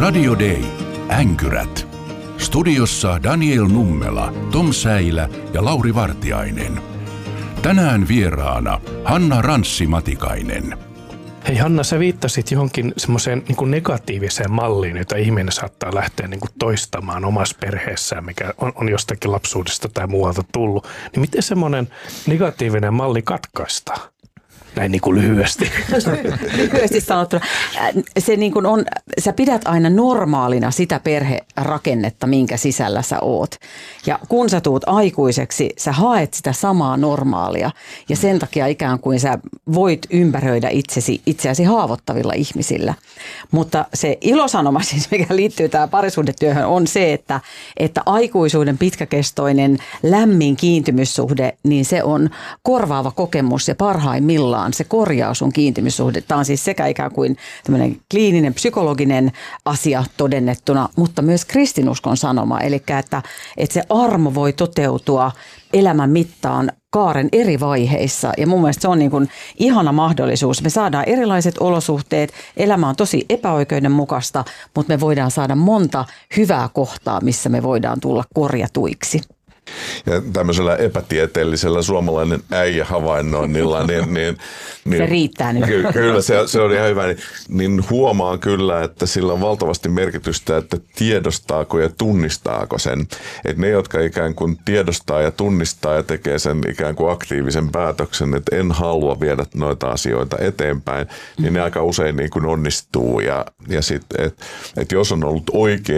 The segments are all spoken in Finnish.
Radio Day. Änkyrät. Studiossa Daniel Nummela, Tom Säilä ja Lauri Vartiainen. Tänään vieraana Hanna Ranssi-Matikainen. Hei Hanna, sä viittasit johonkin semmoiseen niin negatiiviseen malliin, jota ihminen saattaa lähteä niin kuin toistamaan omassa perheessään, mikä on jostakin lapsuudesta tai muualta tullut. Niin miten semmoinen negatiivinen malli katkaistaan? Näin niin kuin lyhyesti. Lyhyesti sanottuna. Se niin kuin on, sä pidät aina normaalina sitä perherakennetta, minkä sisällä sä oot. Ja kun sä tuut aikuiseksi, sä haet sitä samaa normaalia. Ja sen takia ikään kuin sä voit ympäröidä itseäsi haavoittavilla ihmisillä. Mutta se ilosanoma, siis mikä liittyy tähän parisuhdetyöhön, on se, että aikuisuuden pitkäkestoinen lämmin kiintymyssuhde, niin se on korvaava kokemus ja parhaimmillaan se korjaa sun kiintymyssuhde. Tämä on siis sekä ikään kuin tämmöinen kliininen, psykologinen asia todennettuna, mutta myös kristinuskon sanoma. Eli että se armo voi toteutua elämän mittaan kaaren eri vaiheissa. Ja mun mielestä se on niin kuin ihana mahdollisuus. Me saadaan erilaiset olosuhteet, elämä on tosi epäoikeudenmukaista, mutta me voidaan saada monta hyvää kohtaa, missä me voidaan tulla korjatuiksi. Ja tämmöisellä epätieteellisellä suomalainen äijä-havainnoinnilla, niin se riittää nyt. Kyllä, se on ihan hyvä. Niin huomaan kyllä, että sillä on valtavasti merkitystä, että tiedostaako ja tunnistaako sen. Että ne, jotka ikään kuin tiedostaa ja tunnistaa ja tekee sen ikään kuin aktiivisen päätöksen, että en halua viedä noita asioita eteenpäin, niin ne aika usein niin kuin onnistuu. Ja sitten, että jos on ollut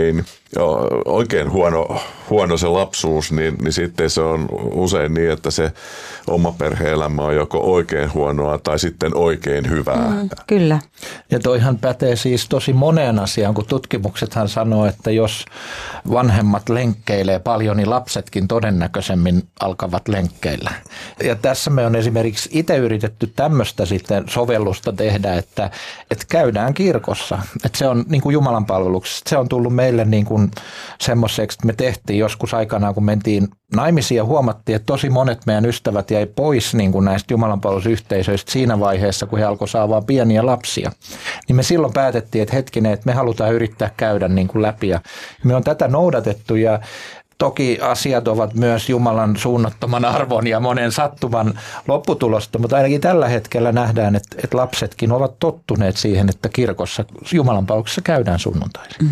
oikein huono se lapsuus, niin sitten se on usein niin, että se oma perhe-elämä on joko oikein huonoa tai sitten oikein hyvää. Kyllä. Ja toihan pätee siis tosi moneen asiaan, kun tutkimuksethan sanoo, että jos vanhemmat lenkkeilee paljon, niin lapsetkin todennäköisemmin alkavat lenkkeillä. Ja tässä me on esimerkiksi itse yritetty tämmöistä sitten sovellusta tehdä, että käydään kirkossa. Että se on niin kuin Jumalan palveluksessa. Se on tullut meille niin kuin semmoiseksi, että me tehtiin joskus aikanaan, kun mentiin naimisiin ja huomattiin, että tosi monet meidän ystävät jäi pois niin kuin näistä jumalanpalvelusyhteisöistä siinä vaiheessa, kun he alkoi saada pieniä lapsia. Niin me silloin päätettiin, että hetkinen, että me halutaan yrittää käydä niin kuin läpi. Ja me on tätä noudatettu ja toki asiat ovat myös Jumalan suunnattoman arvon ja monen sattuman lopputulosta, mutta ainakin tällä hetkellä nähdään, että lapsetkin ovat tottuneet siihen, että kirkossa jumalanpalveluksessa käydään sunnuntaisin.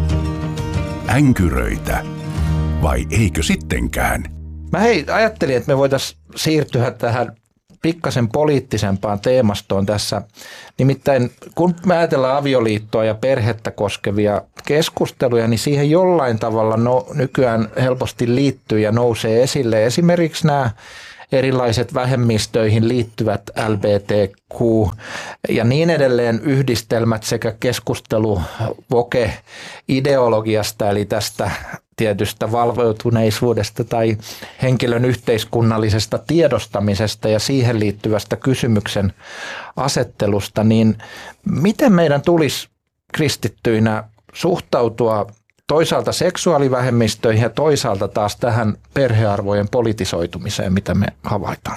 Änkyröitä. Vai eikö sittenkään? Mä ajattelin, että me voitaisiin siirtyä tähän pikkasen poliittisempaan teemastoon tässä. Nimittäin kun me ajatellaan avioliittoa ja perhettä koskevia keskusteluja, niin siihen jollain tavalla nykyään helposti liittyy ja nousee esille esimerkiksi nämä erilaiset vähemmistöihin liittyvät LGBTQ ja niin edelleen yhdistelmät sekä keskustelu woke-ideologiasta, eli tästä tietystä valveutuneisuudesta tai henkilön yhteiskunnallisesta tiedostamisesta ja siihen liittyvästä kysymyksen asettelusta, niin miten meidän tulisi kristittyinä suhtautua toisaalta seksuaalivähemmistöihin ja toisaalta taas tähän perhearvojen politisoitumiseen, mitä me havaitaan?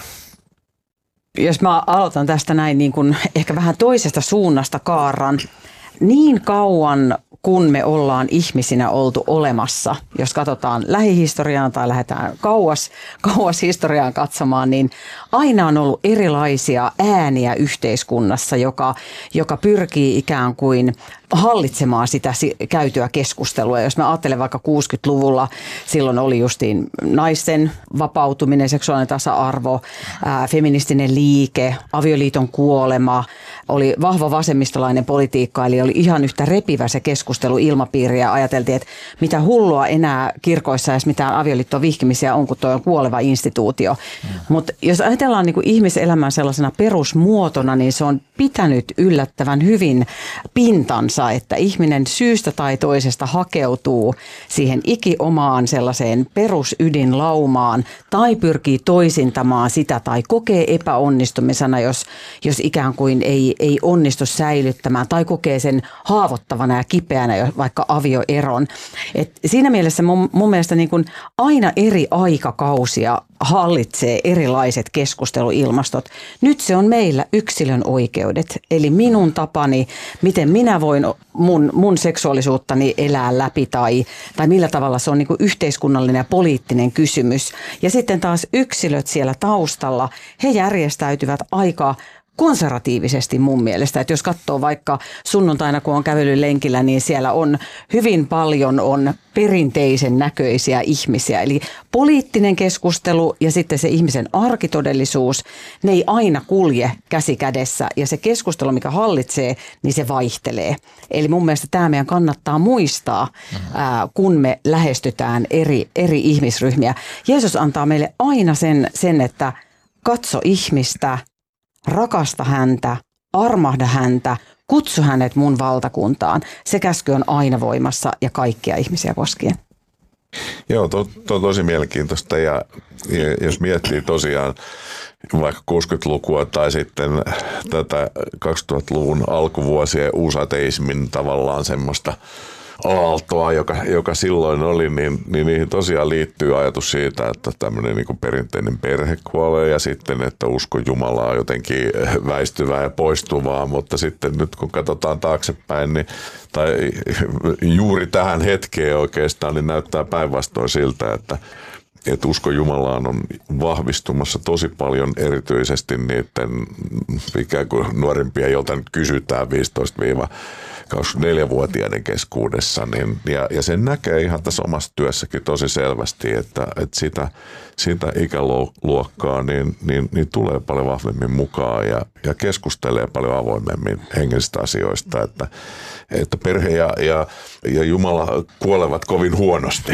Jos mä aloitan tästä näin niin kuin ehkä vähän toisesta suunnasta kaarran, niin kauan kun me ollaan ihmisinä oltu olemassa, jos katsotaan lähihistoriaan tai lähdetään kauas historiaan katsomaan, niin aina on ollut erilaisia ääniä yhteiskunnassa, joka pyrkii ikään kuin hallitsemaan sitä käytyä keskustelua. Jos mä ajattelen vaikka 60-luvulla, silloin oli justiin naisten vapautuminen, seksuaalinen tasa-arvo, feministinen liike, avioliiton kuolema, oli vahva vasemmistolainen politiikka, eli oli ihan yhtä repivä se keskusteluilmapiiri ja ajateltiin, että mitä hullua enää kirkoissa edes mitään avioliittoon vihkimisiä on, kun tuo on kuoleva instituutio. Mutta jos ajatellaan niin kuin ihmiselämän sellaisena perusmuotona, niin se on pitänyt yllättävän hyvin pintansa, että ihminen syystä tai toisesta hakeutuu siihen ikiomaan sellaiseen perusydinlaumaan tai pyrkii toisintamaan sitä tai kokee epäonnistumisena, jos ikään kuin ei onnistu säilyttämään tai kokee sen haavoittavana ja kipeänä vaikka avioeron. Et siinä mielessä mun mielestä niin kuin aina eri aikakausia hallitsee erilaiset keskusteluilmastot. Nyt se on meillä yksilön oikeudet, eli minun tapani, miten minä voin mun seksuaalisuuttani elää läpi tai millä tavalla se on niin kuin yhteiskunnallinen ja poliittinen kysymys. Ja sitten taas yksilöt siellä taustalla, he järjestäytyvät aika konservatiivisesti mun mielestä, että jos katsoo vaikka sunnuntaina, kun on kävellyt lenkillä, niin siellä on hyvin paljon perinteisen näköisiä ihmisiä. Eli poliittinen keskustelu ja sitten se ihmisen arkitodellisuus, ne ei aina kulje käsi kädessä ja se keskustelu, mikä hallitsee, niin se vaihtelee. Eli mun mielestä tämä meidän kannattaa muistaa, kun me lähestytään eri ihmisryhmiä. Jeesus antaa meille aina sen, että katso ihmistä, rakasta häntä, armahda häntä, kutsu hänet mun valtakuntaan. Se käsky on aina voimassa ja kaikkia ihmisiä koskien. Joo, on tosi mielenkiintoista ja jos miettii tosiaan vaikka 60-lukua tai sitten tätä 2000-luvun alkuvuosien uusateismin tavallaan semmoista aaltoa, joka silloin oli, niin niihin tosiaan liittyy ajatus siitä, että tämmöinen niin kuin perinteinen perhe kuolee ja sitten, että usko Jumalaa on jotenkin väistyvää ja poistuvaa, mutta sitten nyt kun katsotaan taaksepäin, niin, tai juuri tähän hetkeen oikeastaan, niin näyttää päinvastoin siltä, että usko Jumalaan on vahvistumassa tosi paljon erityisesti niiden ikään kuin nuorimpia, joilta nyt kysytään 15-24-vuotiaiden keskuudessa, niin, ja sen näkee ihan tässä omassa työssäkin tosi selvästi, että sitä ikäluokkaa niin tulee paljon vahvemmin mukaan ja keskustelee paljon avoimemmin hengellisistä asioista, että perhe ja Jumala kuolevat kovin huonosti.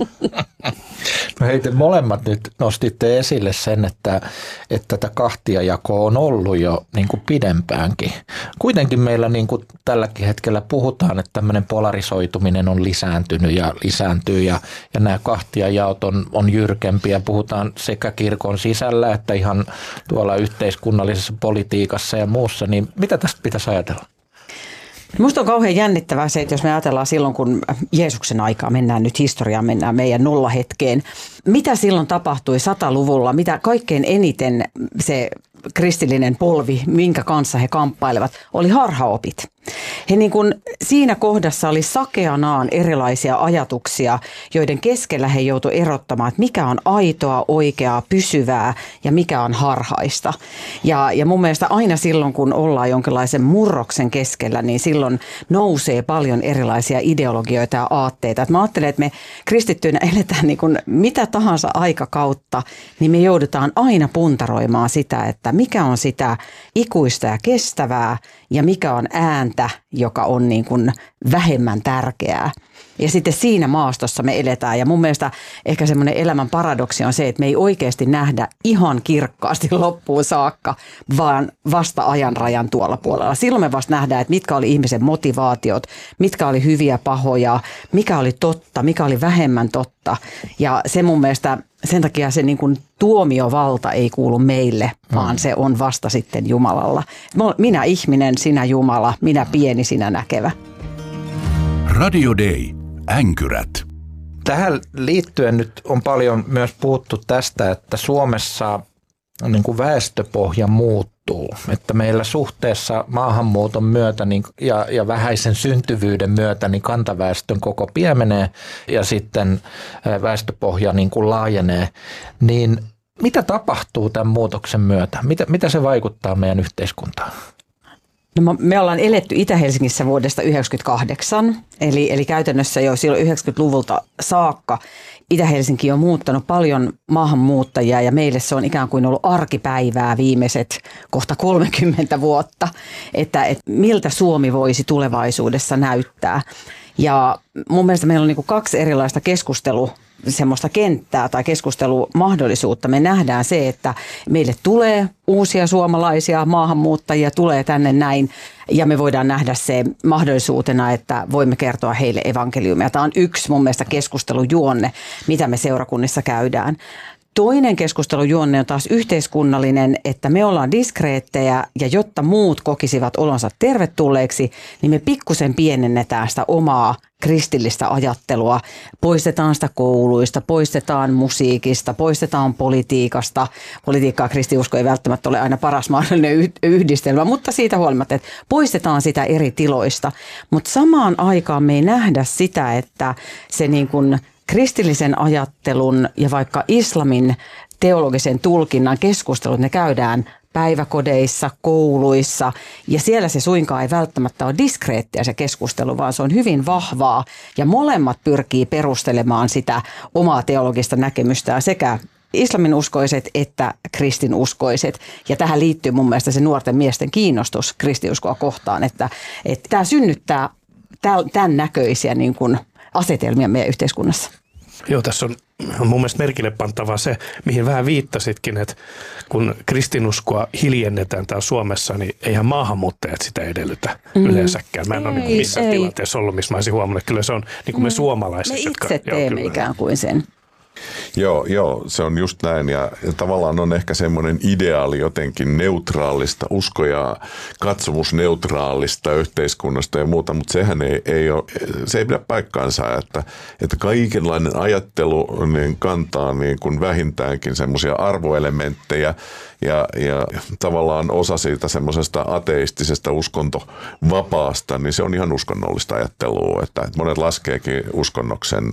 No hei, te molemmat nyt nostitte esille sen, että tätä kahtiajakoa on ollut jo niin kuin pidempäänkin. Kuitenkin meillä niin kuin tälläkin hetkellä puhutaan, että tämmöinen polarisoituminen on lisääntynyt ja lisääntyy ja nämä kahtiajaot on jyrkempiä. Puhutaan sekä kirkon sisällä että ihan tuolla yhteiskunnallisessa politiikassa ja muussa. Niin mitä tästä pitäisi ajatella? Minusta on kauhean jännittävää se, että jos me ajatellaan silloin, kun Jeesuksen aikaa mennään nyt historiaan, mennään meidän nollahetkeen. Mitä silloin tapahtui 100-luvulla? Mitä kaikkein eniten se kristillinen polvi, minkä kanssa he kamppailevat, oli harhaopit. He niin kuin siinä kohdassa oli sakeanaan erilaisia ajatuksia, joiden keskellä he joutuivat erottamaan, että mikä on aitoa, oikeaa, pysyvää ja mikä on harhaista. Ja mun mielestä aina silloin, kun ollaan jonkinlaisen murroksen keskellä, niin silloin nousee paljon erilaisia ideologioita ja aatteita. Et mä ajattelen, että me kristittyinä eletään niin kuin mitä tahansa aikakautta, niin me joudutaan aina puntaroimaan sitä, että mikä on sitä ikuista ja kestävää ja mikä on ääntä, joka on niin kuin vähemmän tärkeää. Ja sitten siinä maastossa me eletään. Ja mun mielestä ehkä semmoinen elämän paradoksi on se, että me ei oikeasti nähdä ihan kirkkaasti loppuun saakka, vaan vasta ajanrajan tuolla puolella. Silloin me vasta nähdään, että mitkä oli ihmisen motivaatiot, mitkä oli hyviä pahoja, mikä oli totta, mikä oli vähemmän totta. Ja se mun mielestä sen takia se niin kuin tuomiovalta ei kuulu meille, vaan se on vasta sitten Jumalalla. Minä ihminen, sinä Jumala, minä pieni, sinä näkevä. Radio Day. Änkyrät. Tähän liittyen nyt on paljon myös puhuttu tästä, että Suomessa niin kuin väestöpohja muuttuu. Että meillä suhteessa maahanmuuton myötä ja vähäisen syntyvyyden myötä niin kantaväestön koko piemenee ja sitten väestöpohja niin kuin laajenee. Niin mitä tapahtuu tämän muutoksen myötä? Mitä se vaikuttaa meidän yhteiskuntaan? No, me ollaan eletty Itä-Helsingissä vuodesta 1998, eli käytännössä jo silloin 90-luvulta saakka Itä-Helsinki on muuttanut paljon maahanmuuttajia ja meille se on ikään kuin ollut arkipäivää viimeiset kohta 30 vuotta, että miltä Suomi voisi tulevaisuudessa näyttää. Ja mun mielestä meillä on niin kuin kaksi erilaista semmoista kenttää tai keskustelumahdollisuutta. Me nähdään se, että meille tulee uusia suomalaisia maahanmuuttajia, tulee tänne näin, ja me voidaan nähdä se mahdollisuutena, että voimme kertoa heille evankeliumia. Tämä on yksi mun mielestä keskustelujuonne, mitä me seurakunnissa käydään. Toinen keskustelujuonne on taas yhteiskunnallinen, että me ollaan diskreettejä ja jotta muut kokisivat olonsa tervetulleeksi, niin me pikkusen pienennetään sitä omaa kristillistä ajattelua. Poistetaan sitä kouluista, poistetaan musiikista, poistetaan politiikasta. Politiikkaa kristiusko ei välttämättä ole aina paras mahdollinen yhdistelmä, mutta siitä huolimatta, että poistetaan sitä eri tiloista. Mutta samaan aikaan me ei nähdä sitä, että se niin kuin kristillisen ajattelun ja vaikka islamin teologisen tulkinnan keskustelut, ne käydään päiväkodeissa, kouluissa ja siellä se suinkaan ei välttämättä ole diskreettiä se keskustelu, vaan se on hyvin vahvaa ja molemmat pyrkii perustelemaan sitä omaa teologista näkemystään sekä islaminuskoiset että kristinuskoiset. Ja tähän liittyy mun mielestä se nuorten miesten kiinnostus kristiuskoa kohtaan, että tämä synnyttää tämän näköisiä niin kuin asetelmia meidän yhteiskunnassa. Joo, tässä on mun mielestä merkille pantavaa se, mihin vähän viittasitkin, että kun kristinuskoa hiljennetään täällä Suomessa, niin eihän maahanmuuttajat sitä edellytä yleensäkään. Mä en ole niin missään tilanteessa ollut, missä mä olisin huomannut, että kyllä se on niin kuin me suomalaiset. Me itse teemme ikään kuin sen. Joo, se on just näin ja tavallaan on ehkä semmoinen ideaali jotenkin neutraalista, usko- ja katsomusneutraalista yhteiskunnasta ja muuta, mutta sehän ei ole, se ei pidä paikkaansa, että kaikenlainen ajattelu niin kantaa niin kuin vähintäänkin semmoisia arvoelementtejä ja tavallaan osa siitä semmoisesta ateistisesta uskontovapaasta, niin se on ihan uskonnollista ajattelua, että monet laskeekin uskonnoksen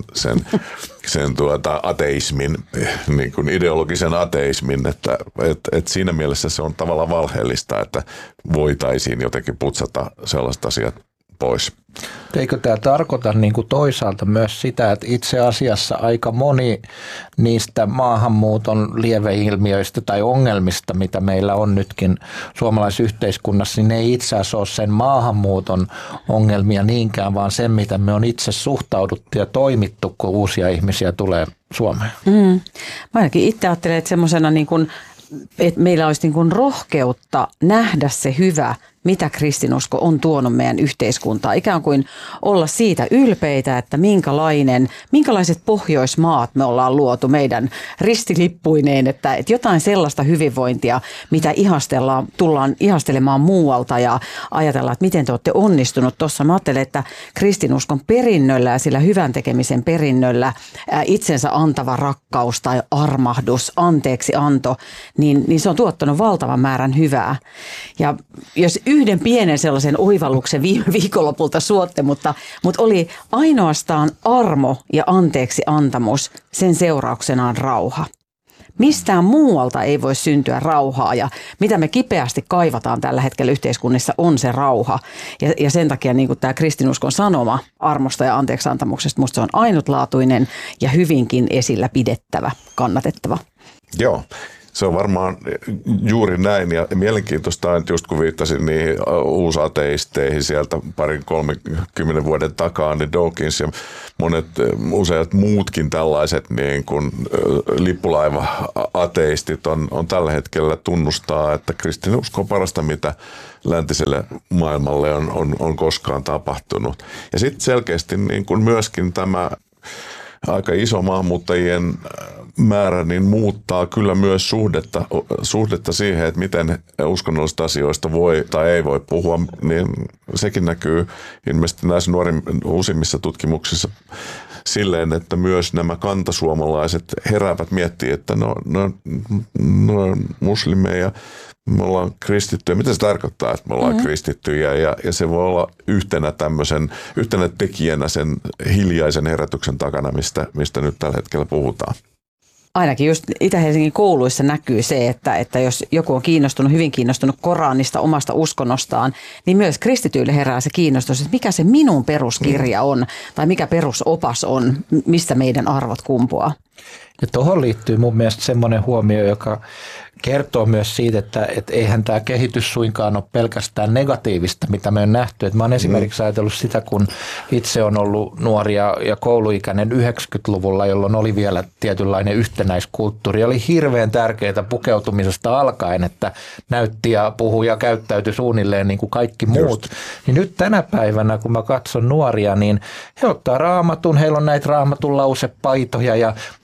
sen ateismin, niin kuin ideologisen ateismin, että siinä mielessä se on tavallaan valheellista, että voitaisiin jotenkin putsata sellaiset asiat pois. Eikö tämä tarkoita niin kuin toisaalta myös sitä, että itse asiassa aika moni niistä maahanmuuton lieveilmiöistä tai ongelmista, mitä meillä on nytkin suomalaisessa yhteiskunnassa, niin ne ei itse asiassa ole sen maahanmuuton ongelmia niinkään, vaan sen, mitä me on itse suhtauduttu ja toimittu, kun uusia ihmisiä tulee Suomeen. Mä ainakin itse ajattelen, että semmoisena niin kuin, että meillä olisi niin kuin rohkeutta nähdä se hyvä, mitä kristinusko on tuonut meidän yhteiskuntaan. Ikään kuin olla siitä ylpeitä, että minkälaiset Pohjoismaat me ollaan luotu meidän ristilippuineen, että jotain sellaista hyvinvointia, mitä tullaan ihastelemaan muualta ja ajatellaan, että miten te olette onnistunut tuossa. Mä ajattelen, että kristinuskon perinnöllä ja sillä hyvän tekemisen perinnöllä itsensä antava rakkaus tai armahdus, anteeksianto, niin se on tuottanut valtavan määrän hyvää. Ja jos yhden pienen sellaisen oivalluksen viime viikonlopulta suotte, mutta oli ainoastaan armo ja anteeksi antamus, sen seurauksena on rauha. Mistään muualta ei voi syntyä rauhaa ja mitä me kipeästi kaivataan tällä hetkellä yhteiskunnassa on se rauha. Ja sen takia niin kuin tämä kristinuskon sanoma armosta ja anteeksi antamuksesta, musta se on ainutlaatuinen ja hyvinkin esillä pidettävä, kannatettava. Joo. Se on varmaan juuri näin ja mielenkiintoista, että just kun viittasin niihin uusateisteihin sieltä 20-30 vuoden takaa, niin Dawkins ja useat muutkin tällaiset niin kuin lippulaiva-ateistit on tällä hetkellä tunnustaa, että kristinusko on parasta, mitä läntiselle maailmalle on koskaan tapahtunut. Ja sitten selkeästi niin kuin myöskin tämä aika iso maahanmuuttajien määrä niin muuttaa kyllä myös suhdetta siihen, että miten uskonnollisista asioista voi tai ei voi puhua, niin sekin näkyy ilmeisesti näissä uusimmissa tutkimuksissa silleen, että myös nämä kantasuomalaiset heräävät miettimään, että no muslimeja, me ollaan kristittyjä. Mitä se tarkoittaa, että me ollaan kristittyjä? Ja se voi olla yhtenä tekijänä sen hiljaisen herätyksen takana, mistä nyt tällä hetkellä puhutaan. Ainakin just Itä-Helsingin kouluissa näkyy se, että jos joku on hyvin kiinnostunut Koranista, omasta uskonnostaan, niin myös kristityille herää se kiinnostus, että mikä se minun peruskirja on tai mikä perusopas on, mistä meidän arvot kumpuaa. Ja tuohon liittyy mun mielestä semmoinen huomio, joka kertoo myös siitä, että eihän tämä kehitys suinkaan ole pelkästään negatiivista, mitä me on nähty. Että mä oon esimerkiksi ajatellut sitä, kun itse on ollut nuori ja kouluikäinen 90-luvulla, jolloin oli vielä tietynlainen yhtenäiskulttuuri. Oli hirveän tärkeää pukeutumisesta alkaen, että näytti ja puhui ja käyttäytyi suunnilleen niin kuin kaikki muut. Niin nyt tänä päivänä, kun mä katson nuoria, niin he ottaa raamatun, heillä on näitä raamatun lausepaitoja ja paljon niin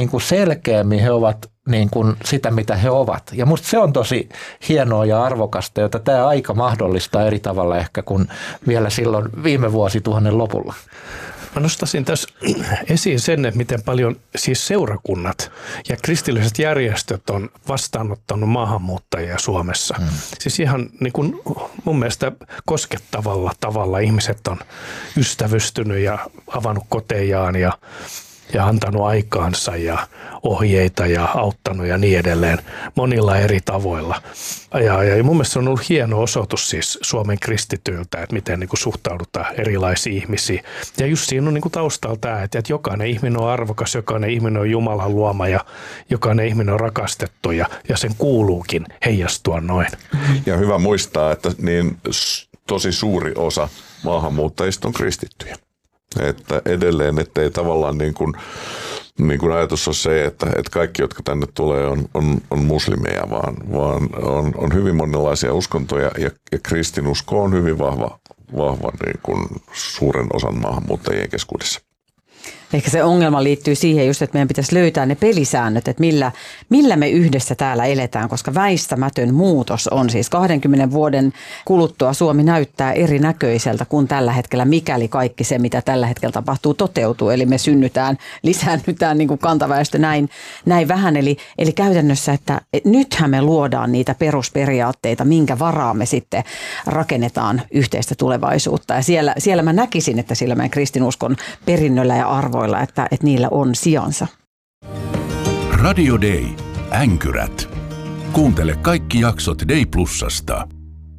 niin kuin selkeämmin he ovat niin kuin sitä, mitä he ovat. Ja musta se on tosi hienoa ja arvokasta, jota tämä aika mahdollistaa eri tavalla ehkä kuin vielä silloin viime vuosituhannen lopulla. Mä nostaisin tässä esiin sen, että miten paljon siis seurakunnat ja kristilliset järjestöt on vastaanottanut maahanmuuttajia Suomessa. Siis ihan niin kuin mun mielestä koskettavalla tavalla ihmiset on ystävystynyt ja avannut kotejaan ja antanut aikaansa ja ohjeita ja auttanut ja niin edelleen monilla eri tavoilla. Ja mun mielestä se on ollut hieno osoitus siis Suomen kristityiltä, että miten niin kuin suhtaudutaan erilaisiin ihmisiin. Ja just siinä on niin kuin taustalla tämä, että jokainen ihminen on arvokas, jokainen ihminen on Jumalan luoma ja jokainen ihminen on rakastettu ja sen kuuluukin heijastua noin. Ja hyvä muistaa, että niin tosi suuri osa maahanmuuttajista on kristittyjä. Että edelleen, ettei tavallaan niin kuin ajatus on se, että kaikki, jotka tänne tulee, on muslimeja, vaan on hyvin monenlaisia uskontoja ja kristinusko on hyvin vahva niin kuin suuren osan maahanmuuttajien keskuudessa. Ehkä se ongelma liittyy siihen just, että meidän pitäisi löytää ne pelisäännöt, että millä me yhdessä täällä eletään, koska väistämätön muutos on siis 20 vuoden kuluttua Suomi näyttää erinäköiseltä kuin tällä hetkellä, mikäli kaikki se, mitä tällä hetkellä tapahtuu, toteutuu. Eli me lisäännytään niin kuin kantaväestö näin vähän. Eli käytännössä, että nythän me luodaan niitä perusperiaatteita, minkä varaan me sitten rakennetaan yhteistä tulevaisuutta. Ja siellä mä näkisin, että sillä meidän kristinuskon perinnöllä ja arvoilla, että niillä on sijansa. Radio Day. Änkyrät. Kuuntele kaikki jaksot Day Plusasta.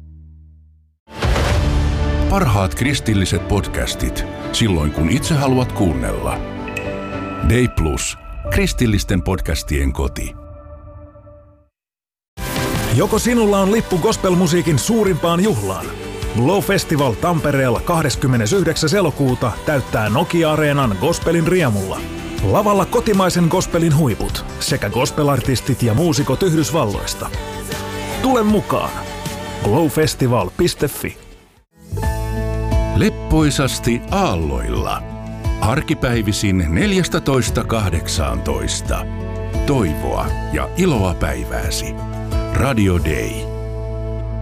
Parhaat kristilliset podcastit, silloin kun itse haluat kuunnella. Day Plus. Kristillisten podcastien koti. Joko sinulla on lippu gospelmusiikin suurimpaan juhlaan? Glow Festival Tampereella 29. elokuuta täyttää Nokia-areenan gospelin riemulla. Lavalla kotimaisen gospelin huiput sekä gospelartistit ja muusikot Yhdysvalloista. Tule mukaan! glowfestival.fi. Leppoisasti aalloilla. Arkipäivisin 14.18. Toivoa ja iloa päivääsi. Radio Day.